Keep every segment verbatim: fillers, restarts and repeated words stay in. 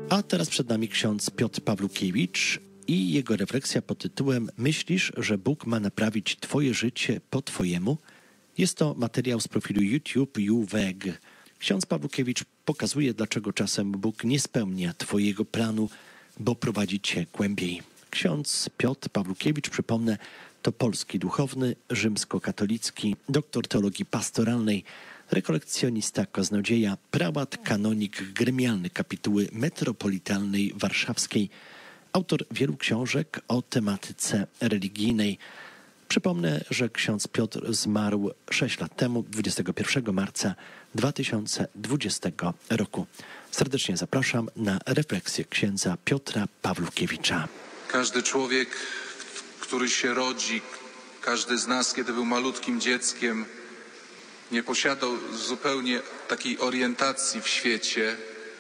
A teraz przed nami ksiądz Piotr Pawlukiewicz i jego refleksja pod tytułem „Myślisz, że Bóg ma naprawić twoje życie po twojemu?” Jest to materiał z profilu YouTube Juweg. Ksiądz Pawlukiewicz pokazuje, dlaczego czasem Bóg nie spełnia twojego planu, bo prowadzi cię głębiej. Ksiądz Piotr Pawlukiewicz, przypomnę, to polski duchowny, rzymskokatolicki, doktor teologii pastoralnej, rekolekcjonista, kaznodzieja, prałat, kanonik gremialny kapituły metropolitalnej warszawskiej, autor wielu książek o tematyce religijnej. Przypomnę, że ksiądz Piotr zmarł sześć lat temu, dwudziestego pierwszego marca dwa tysiące dwudziestego roku. Serdecznie zapraszam na refleksję księdza Piotra Pawlukiewicza. Każdy człowiek, który się rodzi, każdy z nas, kiedy był malutkim dzieckiem, nie posiadał zupełnie takiej orientacji w świecie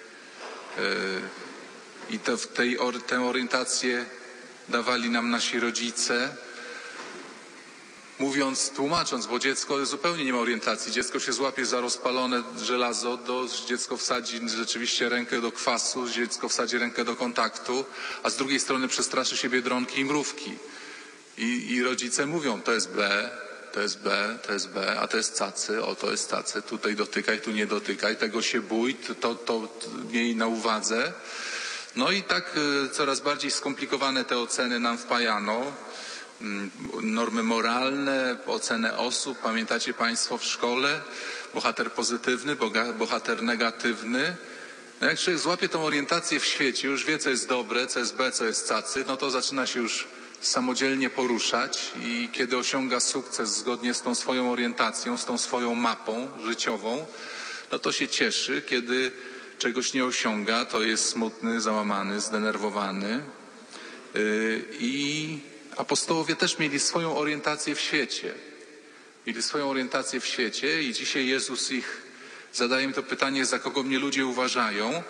yy, i to, w tej, tę orientację dawali nam nasi rodzice, mówiąc, tłumacząc, bo dziecko zupełnie nie ma orientacji. Dziecko się złapie za rozpalone żelazo, do, dziecko wsadzi rzeczywiście rękę do kwasu, dziecko wsadzi rękę do kontaktu, a z drugiej strony przestraszy się biedronki i mrówki. I, i rodzice mówią, to jest B, to jest B, to jest B, a to jest cacy, o to jest cacy, tutaj dotykaj, tu nie dotykaj, tego się bój, to, to, to miej na uwadze. No i tak y, coraz bardziej skomplikowane te oceny nam wpajano. Normy moralne, ocenę osób, pamiętacie Państwo w szkole? Bohater pozytywny, bohater negatywny. No jak człowiek złapie tą orientację w świecie, już wie, co jest dobre, co jest B, co jest cacy, no to zaczyna się już samodzielnie poruszać i kiedy osiąga sukces zgodnie z tą swoją orientacją, z tą swoją mapą życiową, no to się cieszy. Kiedy czegoś nie osiąga, to jest smutny, załamany, zdenerwowany. Yy, i Apostołowie też mieli swoją orientację w świecie. Mieli swoją orientację w świecie i dzisiaj Jezus ich zadaje im to pytanie, za kogo mnie ludzie uważają.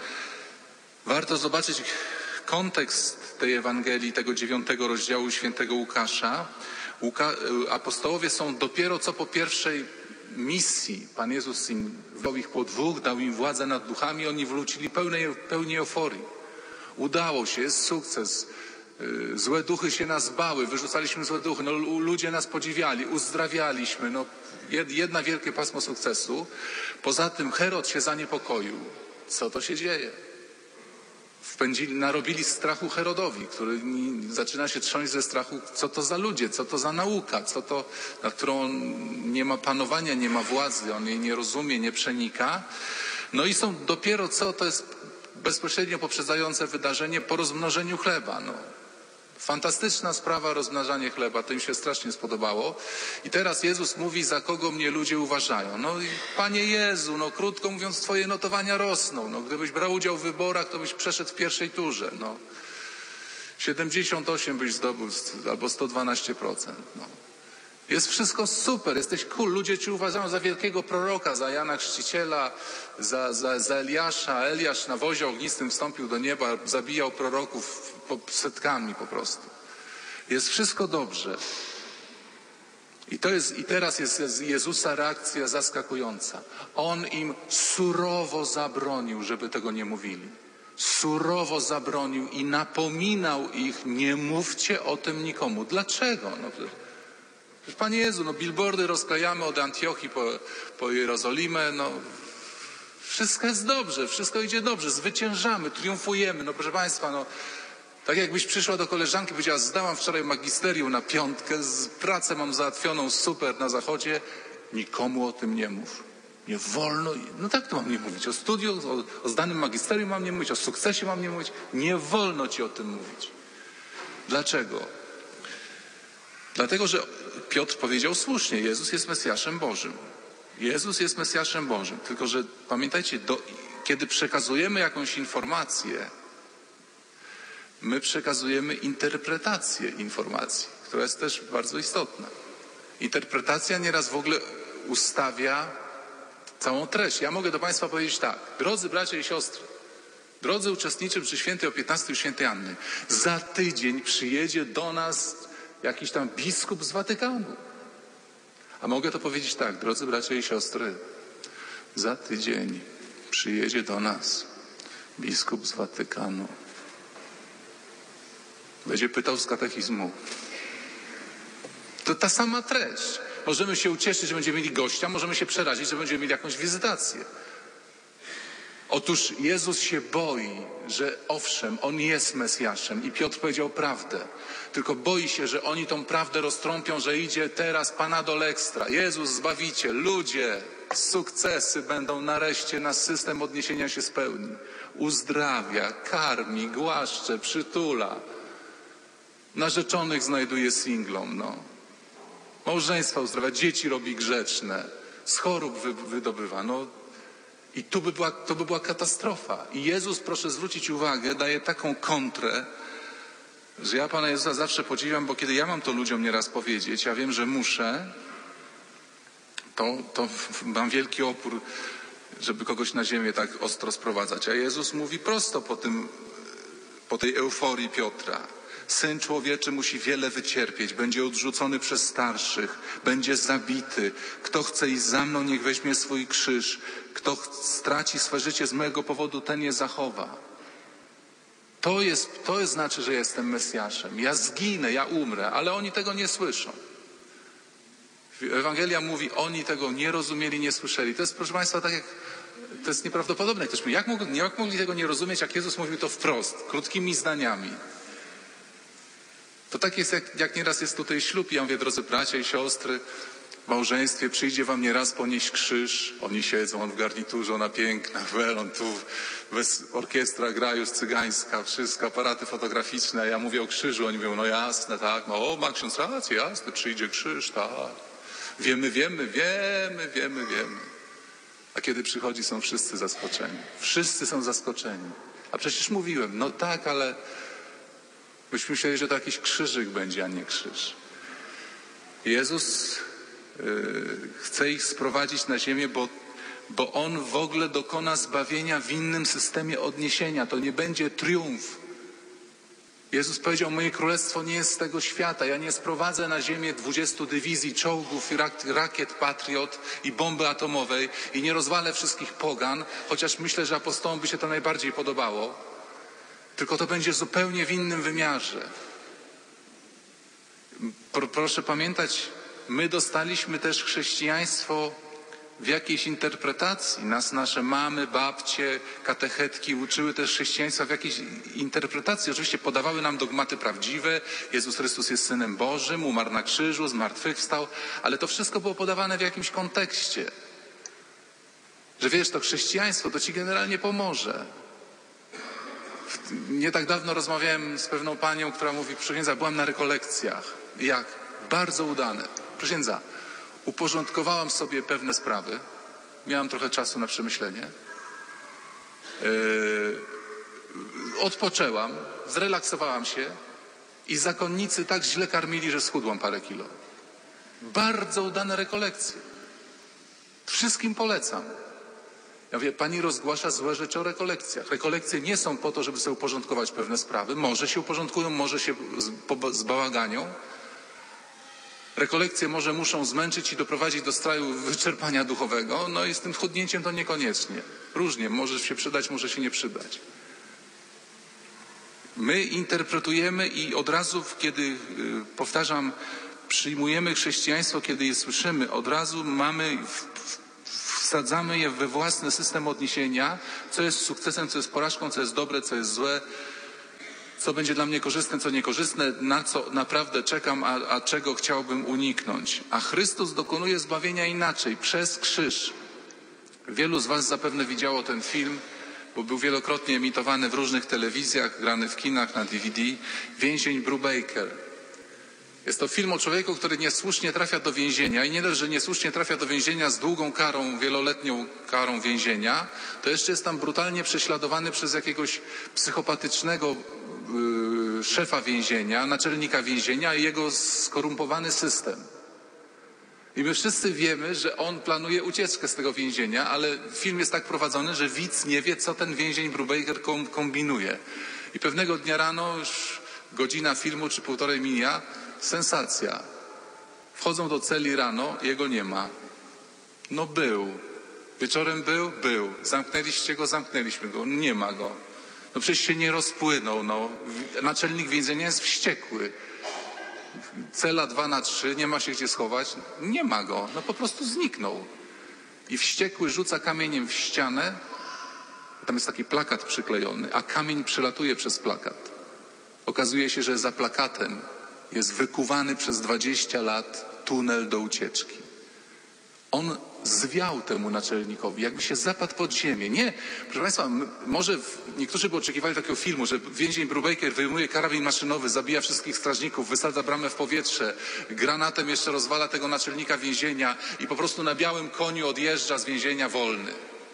Warto zobaczyć kontekst tej Ewangelii, tego dziewiątego rozdziału świętego Łukasza. Łuka... Apostołowie są dopiero co po pierwszej misji. Pan Jezus im wziął ich po dwóch, dał im władzę nad duchami, oni wrócili pełnej, pełni euforii. Udało się, jest sukces. Złe duchy się nas bały, wyrzucaliśmy złe duchy, no, ludzie nas podziwiali, uzdrawialiśmy, no, jedna wielkie pasmo sukcesu. Poza tym Herod się zaniepokoił. Co to się dzieje? Wpędzili, narobili strachu Herodowi, który zaczyna się trząść ze strachu, co to za ludzie, co to za nauka, co to, nad którą on nie ma panowania, nie ma władzy, on jej nie rozumie, nie przenika. No i są dopiero co, to jest bezpośrednio poprzedzające wydarzenie po rozmnożeniu chleba, no. Fantastyczna sprawa, rozmnażanie chleba, to im się strasznie spodobało. I teraz Jezus mówi, za kogo mnie ludzie uważają. No i Panie Jezu, no krótko mówiąc, twoje notowania rosną. No gdybyś brał udział w wyborach, to byś przeszedł w pierwszej turze. No. siedemdziesiąt osiem byś zdobył, albo sto dwanaście procent. No. Jest wszystko super, jesteś cool. Ludzie cię uważają za wielkiego proroka, za Jana Chrzciciela, za, za, za Eliasza. Eliasz na wozie ognistym wstąpił do nieba, zabijał proroków setkami po prostu. Jest wszystko dobrze. I, to jest, i teraz jest Jezusa reakcja zaskakująca. On im surowo zabronił, żeby tego nie mówili. Surowo zabronił i napominał ich, nie mówcie o tym nikomu. Dlaczego? No, Panie Jezu, no billboardy rozklejamy od Antiochii po, po Jerozolimę, no wszystko jest dobrze, wszystko idzie dobrze, zwyciężamy, triumfujemy. No proszę Państwa, no tak jakbyś przyszła do koleżanki i powiedziała, zdałam wczoraj magisterium na piątkę, z pracę mam załatwioną super na zachodzie, nikomu o tym nie mów. Nie wolno, no tak to mam nie mówić, o studiu, o, o zdanym magisterium mam nie mówić, o sukcesie mam nie mówić, nie wolno ci o tym mówić. Dlaczego? Dlatego, że Piotr powiedział słusznie, Jezus jest Mesjaszem Bożym. Jezus jest Mesjaszem Bożym. Tylko że pamiętajcie, do, kiedy przekazujemy jakąś informację, my przekazujemy interpretację informacji, która jest też bardzo istotna. Interpretacja nieraz w ogóle ustawia całą treść. Ja mogę do Państwa powiedzieć tak, drodzy bracia i siostry, drodzy uczestnicy przy świętej o piętnastej świętej Anny, za tydzień przyjedzie do nas jakiś tam biskup z Watykanu. A mogę to powiedzieć tak, drodzy bracia i siostry, za tydzień przyjedzie do nas biskup z Watykanu będzie pytał z katechizmu. To ta sama treść. Możemy się ucieszyć, że będziemy mieli gościa, możemy się przerazić, że będziemy mieli jakąś wizytację. Otóż Jezus się boi, że owszem, On jest Mesjaszem i Piotr powiedział prawdę. Tylko boi się, że oni tą prawdę roztrąpią, że idzie teraz Panadol Extra. Jezus, Zbawiciel, ludzie, sukcesy będą nareszcie, nasz system odniesienia się spełni. Uzdrawia, karmi, głaszcze, przytula. Narzeczonych znajduje singlom, no. Małżeństwa uzdrawia, dzieci robi grzeczne, z chorób wy, wydobywa, no. I tu by była, to by była katastrofa. I Jezus, proszę zwrócić uwagę, daje taką kontrę, że ja Pana Jezusa zawsze podziwiam, bo kiedy ja mam to ludziom nieraz powiedzieć, ja wiem, że muszę, to, to mam wielki opór, żeby kogoś na ziemię tak ostro sprowadzać. A Jezus mówi prosto po tym, po tej euforii Piotra. Syn Człowieczy musi wiele wycierpieć, będzie odrzucony przez starszych, będzie zabity. Kto chce iść za mną, niech weźmie swój krzyż. Kto straci swe życie z mojego powodu, ten je zachowa. To jest, to jest znaczy, że jestem Mesjaszem. Ja zginę, ja umrę, ale oni tego nie słyszą. Ewangelia mówi, oni tego nie rozumieli, nie słyszeli. To jest, proszę Państwa, tak jak, to jest nieprawdopodobne. Ktoś mówi, jak mogli, jak mogli tego nie rozumieć, jak Jezus mówił to wprost, krótkimi zdaniami. To tak jest, jak, jak nieraz jest tutaj ślub. Ja mówię, drodzy bracia i siostry, w małżeństwie przyjdzie wam nieraz ponieść krzyż. Oni siedzą, on w garniturze, ona piękna, welon, tu bez orkiestra gra już cygańska, wszystko, aparaty fotograficzne. A ja mówię o krzyżu, oni mówią, no jasne, tak, no ma ksiądz rację, jasne, przyjdzie krzyż, tak. Wiemy, wiemy, wiemy, wiemy, wiemy. A kiedy przychodzi, są wszyscy zaskoczeni. Wszyscy są zaskoczeni. A przecież mówiłem, no tak, ale myśmy myśleli, że to jakiś krzyżyk będzie, a nie krzyż. Jezus yy, chce ich sprowadzić na ziemię, bo, bo On w ogóle dokona zbawienia w innym systemie odniesienia. To nie będzie triumf. Jezus powiedział, moje królestwo nie jest z tego świata. Ja nie sprowadzę na ziemię dwudziestu dywizji czołgów, rakiet Patriot i bomby atomowej i nie rozwalę wszystkich pogan, chociaż myślę, że apostołom by się to najbardziej podobało. Tylko to będzie zupełnie w innym wymiarze. Proszę pamiętać, my dostaliśmy też chrześcijaństwo w jakiejś interpretacji. Nas nasze mamy, babcie, katechetki uczyły też chrześcijaństwa w jakiejś interpretacji. Oczywiście podawały nam dogmaty prawdziwe. Jezus Chrystus jest Synem Bożym, umarł na krzyżu, zmartwychwstał, ale to wszystko było podawane w jakimś kontekście. Że wiesz, to chrześcijaństwo to ci generalnie pomoże. Nie tak dawno rozmawiałem z pewną panią, która mówi, proszę księdza, byłam na rekolekcjach. Jak? Bardzo udane. Proszę księdza, uporządkowałam sobie pewne sprawy. Miałam trochę czasu na przemyślenie. Yy, odpoczęłam, zrelaksowałam się i zakonnicy tak źle karmili, że schudłam parę kilo. Bardzo udane rekolekcje. Wszystkim polecam. Ja mówię, pani rozgłasza złe rzeczy o rekolekcjach. Rekolekcje nie są po to, żeby sobie uporządkować pewne sprawy. Może się uporządkują, może się zbałaganią. Rekolekcje może muszą zmęczyć i doprowadzić do stanu wyczerpania duchowego. No i z tym schudnięciem to niekoniecznie. Różnie, może się przydać, może się nie przydać. My interpretujemy i od razu, kiedy, powtarzam, przyjmujemy chrześcijaństwo, kiedy je słyszymy, od razu mamy... W, wsadzamy je we własny system odniesienia, co jest sukcesem, co jest porażką, co jest dobre, co jest złe, co będzie dla mnie korzystne, co niekorzystne, na co naprawdę czekam, a, a czego chciałbym uniknąć. A Chrystus dokonuje zbawienia inaczej, przez krzyż. Wielu z was zapewne widziało ten film, bo był wielokrotnie emitowany w różnych telewizjach, grany w kinach, na D V D. Więzień Brubaker. Jest to film o człowieku, który niesłusznie trafia do więzienia i nie dość, że niesłusznie trafia do więzienia z długą karą, wieloletnią karą więzienia, to jeszcze jest tam brutalnie prześladowany przez jakiegoś psychopatycznego yy, szefa więzienia, naczelnika więzienia i jego skorumpowany system. I my wszyscy wiemy, że on planuje ucieczkę z tego więzienia, ale film jest tak prowadzony, że widz nie wie, co ten więzień Brubaker kombinuje. I pewnego dnia rano, już godzina filmu czy półtorej mija, sensacja. Wchodzą do celi rano, jego nie ma. No był. Wieczorem był? Był. Zamknęliście go? Zamknęliśmy go. Nie ma go. No przecież się nie rozpłynął. No. Naczelnik więzienia jest wściekły. Cela dwa na trzy, nie ma się gdzie schować. Nie ma go. No po prostu zniknął. I wściekły rzuca kamieniem w ścianę. Tam jest taki plakat przyklejony, a kamień przelatuje przez plakat. Okazuje się, że za plakatem jest wykuwany przez dwadzieścia lat tunel do ucieczki. On zwiał temu naczelnikowi, jakby się zapadł pod ziemię. Nie, proszę Państwa, może w, niektórzy by oczekiwali takiego filmu, że więzień Brubaker wyjmuje karabin maszynowy, zabija wszystkich strażników, wysadza bramę w powietrze, granatem jeszcze rozwala tego naczelnika więzienia i po prostu na białym koniu odjeżdża z więzienia wolny.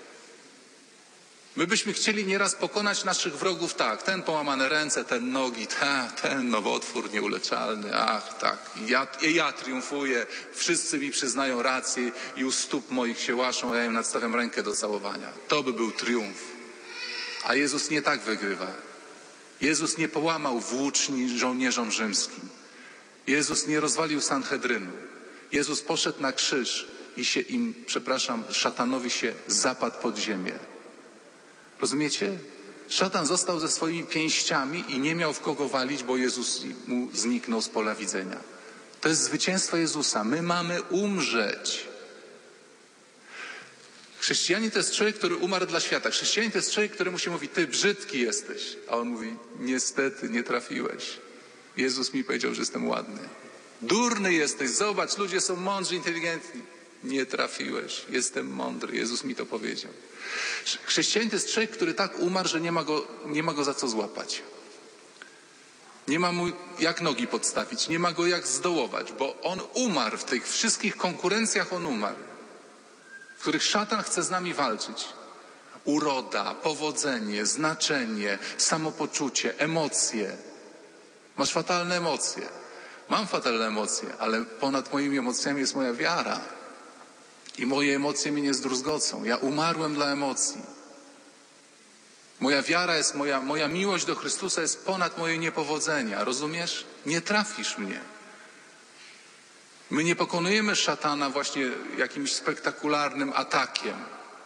My byśmy chcieli nieraz pokonać naszych wrogów tak, ten połamane ręce, ten nogi, ta, ten nowotwór nieuleczalny, ach tak, ja, ja triumfuję, wszyscy mi przyznają rację i u stóp moich się łaszą, a ja im nadstawiam rękę do całowania. To by był triumf. A Jezus nie tak wygrywa. Jezus nie połamał włóczni żołnierzom rzymskim. Jezus nie rozwalił Sanhedrynu. Jezus poszedł na krzyż i się im, przepraszam, szatanowi się zapadł pod ziemię. Rozumiecie? Szatan został ze swoimi pięściami i nie miał w kogo walić, bo Jezus mu zniknął z pola widzenia. To jest zwycięstwo Jezusa. My mamy umrzeć. Chrześcijanin to jest człowiek, który umarł dla świata. Chrześcijanin to jest człowiek, któremu się mówi, ty brzydki jesteś. A on mówi, niestety nie trafiłeś. Jezus mi powiedział, że jestem ładny. Durny jesteś, zobacz, ludzie są mądrzy, inteligentni. Nie trafiłeś, jestem mądry. Jezus mi to powiedział. Chrześcijanin to jest człowiek, który tak umarł, że nie ma go, nie ma go za co złapać. Nie ma mu jak nogi podstawić, nie ma go jak zdołować, bo on umarł w tych wszystkich konkurencjach, on umarł, w których szatan chce z nami walczyć. Uroda, powodzenie, znaczenie, samopoczucie, emocje. Masz fatalne emocje. Mam fatalne emocje, ale ponad moimi emocjami jest moja wiara. I moje emocje mnie nie zdruzgocą. Ja umarłem dla emocji. Moja wiara jest, moja, moja miłość do Chrystusa jest ponad moje niepowodzenia. Rozumiesz? Nie trafisz mnie. My nie pokonujemy szatana właśnie jakimś spektakularnym atakiem.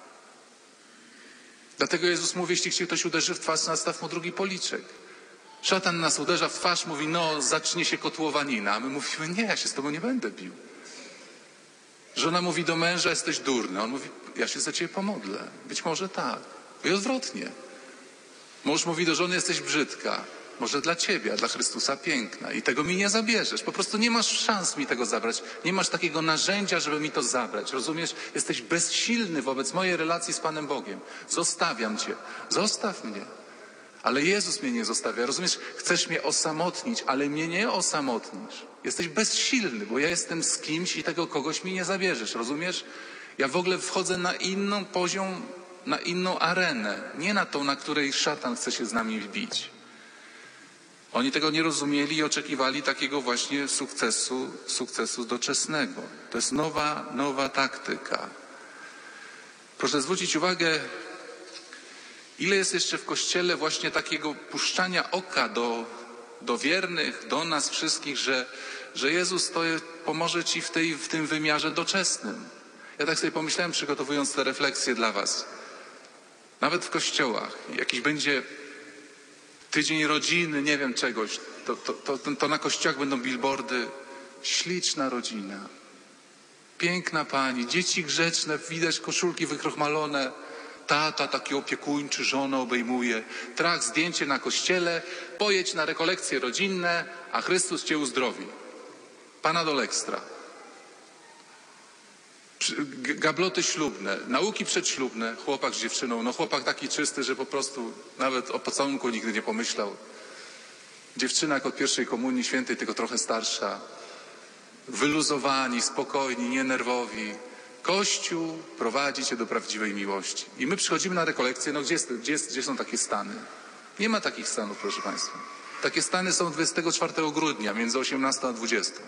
Dlatego Jezus mówi, jeśli cię ktoś uderzy w twarz, nastaw mu drugi policzek. Szatan nas uderza w twarz, mówi, no zacznie się kotłowanina. A my mówimy, nie, ja się z tobą nie będę bił. Żona mówi do męża, jesteś durny. On mówi, ja się za ciebie pomodlę. Być może tak. I odwrotnie. Mąż mówi do żony, jesteś brzydka. Może dla ciebie, a dla Chrystusa piękna. I tego mi nie zabierzesz. Po prostu nie masz szans mi tego zabrać. Nie masz takiego narzędzia, żeby mi to zabrać. Rozumiesz? Jesteś bezsilny wobec mojej relacji z Panem Bogiem. Zostawiam cię. Zostaw mnie. Ale Jezus mnie nie zostawia. Rozumiesz? Chcesz mnie osamotnić, ale mnie nie osamotnisz. Jesteś bezsilny, bo ja jestem z kimś i tego kogoś mi nie zabierzesz. Rozumiesz? Ja w ogóle wchodzę na inną poziom, na inną arenę. Nie na tą, na której szatan chce się z nami bić. Oni tego nie rozumieli i oczekiwali takiego właśnie sukcesu, sukcesu doczesnego. To jest nowa, nowa taktyka. Proszę zwrócić uwagę, ile jest jeszcze w Kościele właśnie takiego puszczania oka do, do wiernych, do nas wszystkich, że, że Jezus to pomoże ci w, tej, w tym wymiarze doczesnym. Ja tak sobie pomyślałem, przygotowując te refleksje dla was. Nawet w kościołach jakiś będzie tydzień rodziny, nie wiem czegoś, to, to, to, to na kościołach będą billboardy. Śliczna rodzina, piękna pani, dzieci grzeczne, widać koszulki wykrochmalone. Tata taki opiekuńczy, żonę obejmuje. Trach, zdjęcie na kościele, pojedź na rekolekcje rodzinne, a Chrystus cię uzdrowi. Panadol Extra. Gabloty ślubne, nauki przedślubne, chłopak z dziewczyną. No chłopak taki czysty, że po prostu nawet o pocałunku nigdy nie pomyślał. Dziewczyna jak od pierwszej komunii świętej, tylko trochę starsza. Wyluzowani, spokojni, nienerwowi. Kościół prowadzi cię do prawdziwej miłości. I my przychodzimy na rekolekcję, no gdzie, jest, gdzie, jest, gdzie są takie stany? Nie ma takich stanów, proszę Państwa. Takie stany są dwudziestego czwartego grudnia, między osiemnastą a dwudziestą.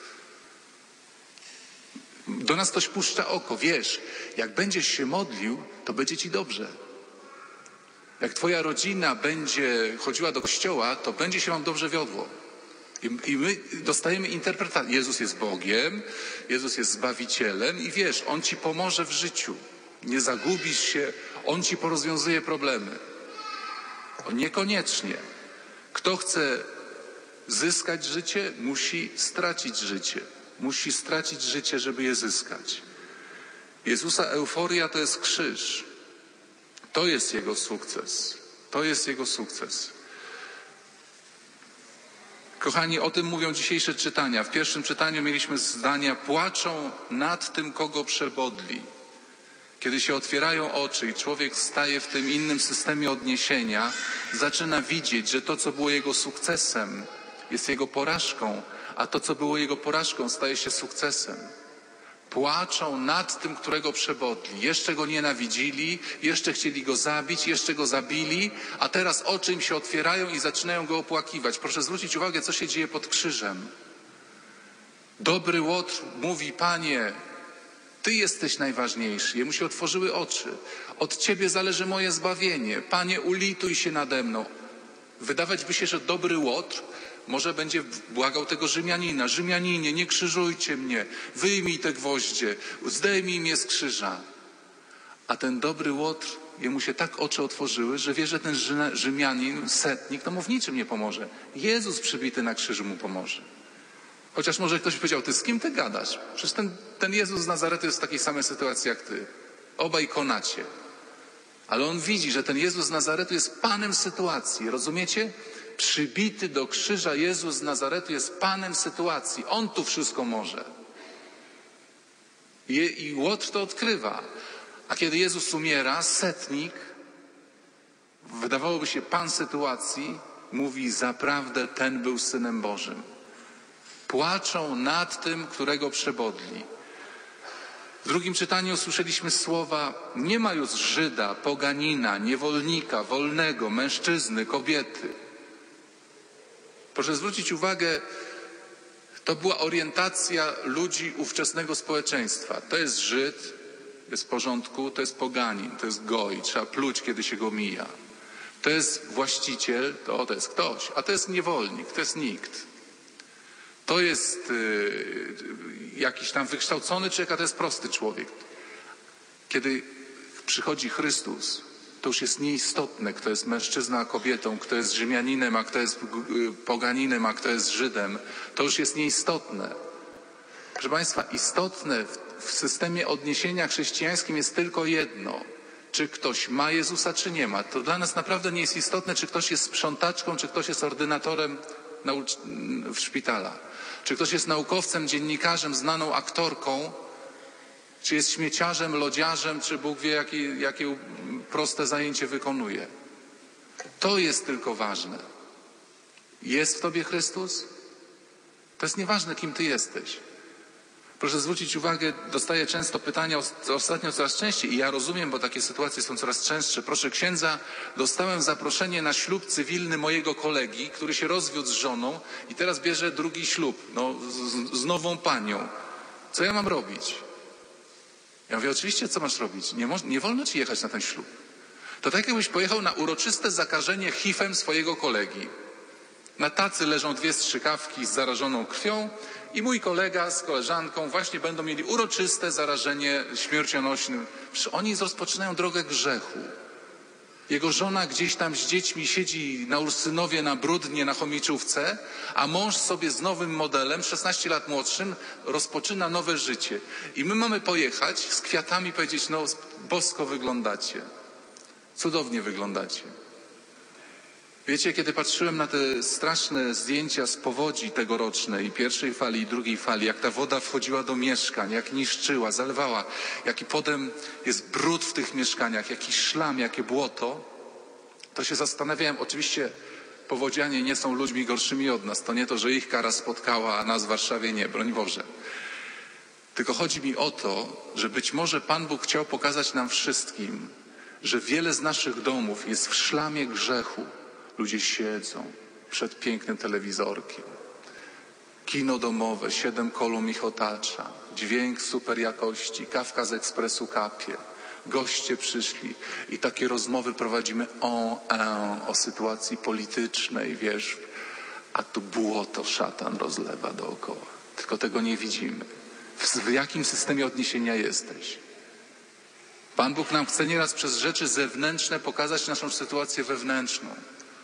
Do nas ktoś puszcza oko, wiesz, jak będziesz się modlił, to będzie ci dobrze. Jak twoja rodzina będzie chodziła do kościoła, to będzie się wam dobrze wiodło. I, I my dostajemy interpretację. Jezus jest Bogiem, Jezus jest Zbawicielem i wiesz, On ci pomoże w życiu. nie zagubisz się, On ci porozwiązuje problemy. O, niekoniecznie. Kto chce zyskać życie, musi stracić życie. Musi stracić życie, żeby je zyskać. Jezusa euforia to jest krzyż. To jest Jego sukces. To jest Jego sukces. Kochani, o tym mówią dzisiejsze czytania. W pierwszym czytaniu mieliśmy zdania: płaczą nad tym, kogo przebodli. Kiedy się otwierają oczy i człowiek staje w tym innym systemie odniesienia, zaczyna widzieć, że to, co było jego sukcesem, jest jego porażką, a to, co było jego porażką, staje się sukcesem. Płaczą nad tym, którego przebodli. Jeszcze go nienawidzili, jeszcze chcieli go zabić, jeszcze go zabili, a teraz oczy im się otwierają i zaczynają go opłakiwać. Proszę zwrócić uwagę, co się dzieje pod krzyżem. Dobry Łotr mówi: Panie, Ty jesteś najważniejszy. Jemu się otworzyły oczy. Od Ciebie zależy moje zbawienie. Panie, ulituj się nade mną. Wydawać by się, że dobry Łotr może będzie błagał tego Rzymianina: Rzymianinie, nie krzyżujcie mnie, wyjmij te gwoździe, zdejmij mnie z krzyża. A ten dobry Łotr, jemu się tak oczy otworzyły, że wie, że ten Rzymianin, setnik, to mu w niczym nie pomoże. Jezus przybity na krzyżu mu pomoże. Chociaż może ktoś powiedział: ty z kim ty gadasz? Przecież ten, ten Jezus z Nazaretu jest w takiej samej sytuacji jak ty. Obaj konacie. Ale on widzi, że ten Jezus z Nazaretu jest Panem sytuacji. Rozumiecie? Przybity do krzyża Jezus z Nazaretu jest Panem sytuacji. On tu wszystko może. I, i Łotr to odkrywa. A kiedy Jezus umiera, setnik, wydawałoby się Pan sytuacji, mówi: zaprawdę ten był Synem Bożym. Płaczą nad tym, którego przebodli. W drugim czytaniu usłyszeliśmy słowa: nie ma już Żyda, poganina, niewolnika, wolnego, mężczyzny, kobiety. Proszę zwrócić uwagę, to była orientacja ludzi ówczesnego społeczeństwa. To jest Żyd, jest w porządku, to jest poganin, to jest goj, trzeba pluć, kiedy się go mija. To jest właściciel, to, to jest ktoś, a to jest niewolnik, to jest nikt. To jest y, jakiś tam wykształcony człowiek, a to jest prosty człowiek. Kiedy przychodzi Chrystus, to już jest nieistotne, kto jest mężczyzną, a kobietą, kto jest Rzymianinem, a kto jest poganinem, a kto jest Żydem. To już jest nieistotne. Proszę Państwa, istotne w, w systemie odniesienia chrześcijańskim jest tylko jedno. Czy ktoś ma Jezusa, czy nie ma. To dla nas naprawdę nie jest istotne, czy ktoś jest sprzątaczką, czy ktoś jest ordynatorem w szpitala. Czy ktoś jest naukowcem, dziennikarzem, znaną aktorką, czy jest śmieciarzem, lodziarzem, czy Bóg wie, jakie, jakie proste zajęcie wykonuje. To jest tylko ważne. Jest w tobie Chrystus? To jest nieważne, kim ty jesteś. Proszę zwrócić uwagę, dostaję często pytania, ostatnio coraz częściej, i ja rozumiem, bo takie sytuacje są coraz częstsze. Proszę księdza, dostałem zaproszenie na ślub cywilny mojego kolegi, który się rozwiódł z żoną i teraz bierze drugi ślub, no, z, z nową panią. Co ja mam robić? Ja mówię: oczywiście, co masz robić? Nie, nie wolno ci jechać na ten ślub. To tak, jakbyś pojechał na uroczyste zakażenie H I V-em swojego kolegi. Na tacy leżą dwie strzykawki z zarażoną krwią i mój kolega z koleżanką właśnie będą mieli uroczyste zarażenie śmiercionośnym. Przecież oni rozpoczynają drogę grzechu. Jego żona gdzieś tam z dziećmi siedzi na Ursynowie, na Brudnie, na chomiczówce, a mąż sobie z nowym modelem, szesnaście lat młodszym, rozpoczyna nowe życie. I my mamy pojechać z kwiatami i powiedzieć: no, bosko wyglądacie. Cudownie wyglądacie. Wiecie, kiedy patrzyłem na te straszne zdjęcia z powodzi tegorocznej, pierwszej fali i drugiej fali, jak ta woda wchodziła do mieszkań, jak niszczyła, zalewała, jaki potem jest brud w tych mieszkaniach, jaki szlam, jakie błoto, to się zastanawiałem. Oczywiście powodzianie nie są ludźmi gorszymi od nas. To nie to, że ich kara spotkała, a nas w Warszawie nie, broń Boże. Tylko chodzi mi o to, że być może Pan Bóg chciał pokazać nam wszystkim, że wiele z naszych domów jest w szlamie grzechu. Ludzie siedzą przed pięknym telewizorkiem. Kino domowe, siedem kolumn ich otacza. Dźwięk super jakości, kawka z ekspresu kapie. Goście przyszli i takie rozmowy prowadzimy o, o, o sytuacji politycznej, wiesz. A tu błoto szatan rozlewa dookoła. Tylko tego nie widzimy. W, w jakim systemie odniesienia jesteś? Pan Bóg nam chce nieraz przez rzeczy zewnętrzne pokazać naszą sytuację wewnętrzną.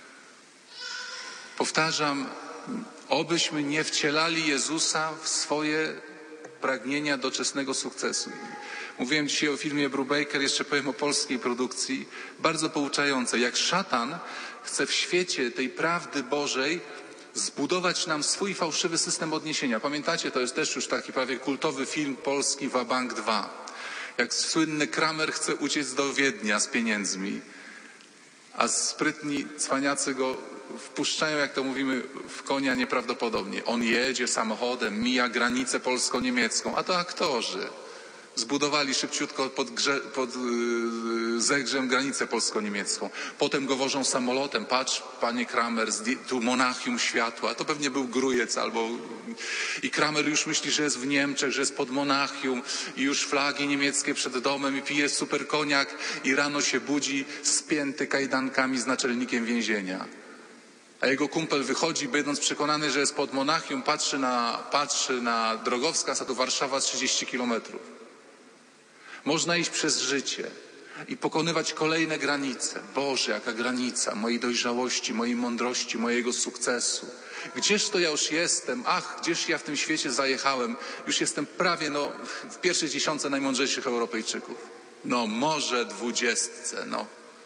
Powtarzam, obyśmy nie wcielali Jezusa w swoje pragnienia doczesnego sukcesu. Mówiłem dzisiaj o filmie Brubaker, jeszcze powiem o polskiej produkcji, bardzo pouczającej. Jak szatan chce w świecie tej prawdy Bożej zbudować nam swój fałszywy system odniesienia. Pamiętacie, to jest też już taki prawie kultowy film polski Wabank dwa. Jak słynny Kramer chce uciec do Wiednia z pieniędzmi, a sprytni cwaniacy go wpuszczają, jak to mówimy, w konia nieprawdopodobnie. On jedzie samochodem, mija granicę polsko-niemiecką, a to aktorzy. Zbudowali szybciutko pod, grze, pod yy, Zegrzem granicę polsko-niemiecką. Potem go wożą samolotem. Patrz, panie Kramer, tu Monachium światła. To pewnie był Grujec albo... I Kramer już myśli, że jest w Niemczech, że jest pod Monachium i już flagi niemieckie przed domem i pije super koniak i rano się budzi spięty kajdankami z naczelnikiem więzienia. A jego kumpel wychodzi, będąc przekonany, że jest pod Monachium, patrzy na, patrzy na drogowskaz, a to Warszawa trzydzieści kilometrów. Można iść przez życie i pokonywać kolejne granice. Boże, jaka granica mojej dojrzałości, mojej mądrości, mojego sukcesu. Gdzież to ja już jestem? Ach, gdzież ja w tym świecie zajechałem? Już jestem prawie no, w pierwszej dziesiątce najmądrzejszych Europejczyków. No może dwudziestce, no.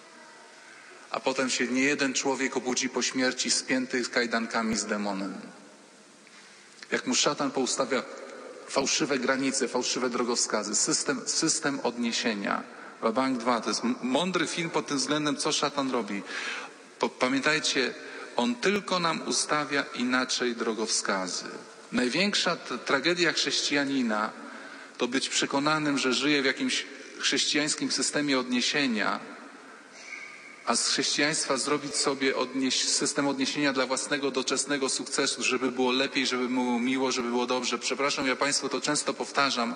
A potem się niejeden człowiek obudzi po śmierci spięty kajdankami z demonem. Jak mu szatan poustawia fałszywe granice, fałszywe drogowskazy, system, system odniesienia. Wabank dwa to jest mądry film pod tym względem, co szatan robi. Pamiętajcie, on tylko nam ustawia inaczej drogowskazy. Największa tragedia chrześcijanina to być przekonanym, że żyje w jakimś chrześcijańskim systemie odniesienia, a z chrześcijaństwa zrobić sobie odnieś, system odniesienia dla własnego doczesnego sukcesu, żeby było lepiej, żeby było miło, żeby było dobrze. Przepraszam, ja Państwu to często powtarzam,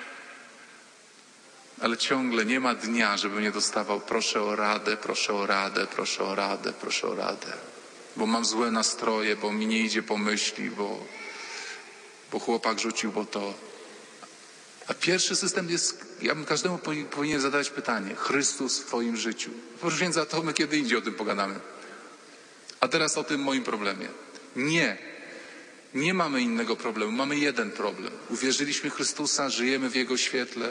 ale ciągle nie ma dnia, żebym nie dostawał proszę o radę, proszę o radę, proszę o radę, proszę o radę. Bo mam złe nastroje, bo mi nie idzie po myśli, bo, bo chłopak rzucił, bo to... A pierwszy system jest, ja bym każdemu powinien zadać pytanie, Chrystus w Twoim życiu. Proszę księdza, to my kiedy indziej o tym pogadamy. A teraz o tym moim problemie. Nie, nie mamy innego problemu, mamy jeden problem. Uwierzyliśmy w Chrystusa, żyjemy w Jego świetle.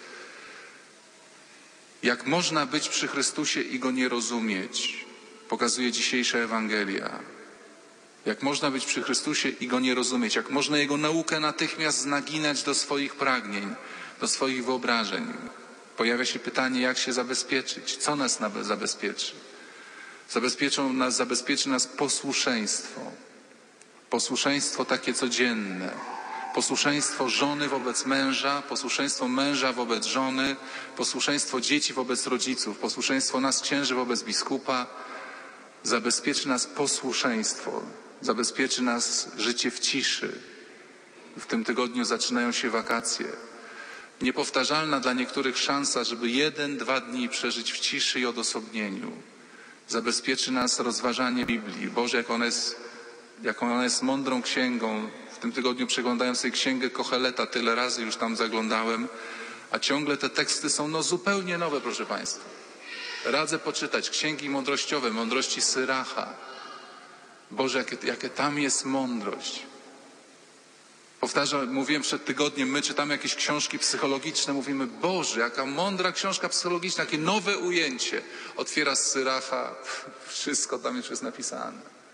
Jak można być przy Chrystusie i Go nie rozumieć, pokazuje dzisiejsza Ewangelia. Jak można być przy Chrystusie i Go nie rozumieć, jak można Jego naukę natychmiast naginać do swoich pragnień, do swoich wyobrażeń. Pojawia się pytanie, jak się zabezpieczyć, co nas zabezpieczy. Zabezpieczą nas, zabezpieczy nas posłuszeństwo. Posłuszeństwo takie codzienne. Posłuszeństwo żony wobec męża, posłuszeństwo męża wobec żony, posłuszeństwo dzieci wobec rodziców, posłuszeństwo nas księży wobec biskupa. Zabezpieczy nas posłuszeństwo. Zabezpieczy nas życie w ciszy. W tym tygodniu zaczynają się wakacje. Niepowtarzalna dla niektórych szansa, żeby jeden, dwa dni przeżyć w ciszy i odosobnieniu. Zabezpieczy nas rozważanie Biblii. Boże, jak ona jest, jak ona jest mądrą księgą. W tym tygodniu przeglądałem sobie księgę Kocheleta, tyle razy już tam zaglądałem, a ciągle te teksty są no zupełnie nowe, proszę Państwa. Radzę poczytać księgi mądrościowe, mądrości Syracha. Boże, jakie, jakie tam jest mądrość. Powtarzam, mówiłem przed tygodniem, my czytamy jakieś książki psychologiczne, mówimy, Boże, jaka mądra książka psychologiczna, jakie nowe ujęcie. Otwiera Syracha, wszystko tam już jest napisane.